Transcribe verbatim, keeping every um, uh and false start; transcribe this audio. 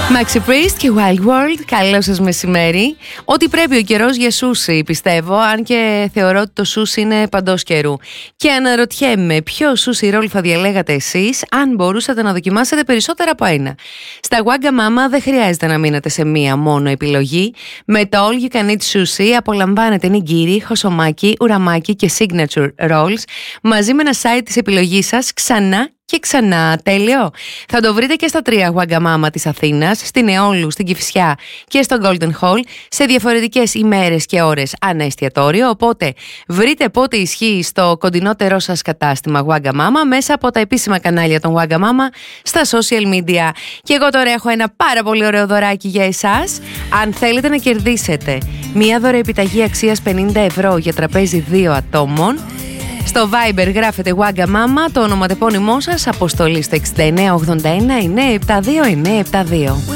Maxi Priest και Wild World, καλό σας μεσημέρι. Ό,τι πρέπει ο καιρός για σούσι, πιστεύω, αν και θεωρώ ότι το σούσι είναι παντός καιρού. Και αναρωτιέμαι ποιο σούσι ρόλ θα διαλέγατε εσείς αν μπορούσατε να δοκιμάσετε περισσότερα από ένα. Στα Wagamama δεν χρειάζεται να μείνετε σε μία μόνο επιλογή. Με το All You Can Eat Sushi απολαμβάνετε νιγκίρι, χωσομάκι, ουραμάκι και signature rolls μαζί με ένα side της επιλογής σας ξανά και ξανά. Τέλειο. Θα το βρείτε και στα τρία Wagamama της Αθήνας, στην Εόλου, στην Κηφισιά και στο Golden Hall σε διαφορετικές ημέρες και ώρες ανά εστιατόριο. Οπότε βρείτε πότε ισχύει στο κοντινότερό σας κατάστημα Wagamama μέσα από τα επίσημα κανάλια των Wagamama στα social media. Και εγώ τώρα έχω ένα πάρα πολύ ωραίο δωράκι για εσάς. Αν θέλετε να κερδίσετε μία δωρεοεπιταγή αξίας πενήντα ευρώ για τραπέζι δύο ατόμων, στο Viber γράφετε Wagamama, το ονοματεπώνυμό σας, αποστολή στο έξι εννιά οκτώ ένα εννιά επτά δύο εννιά επτά δύο.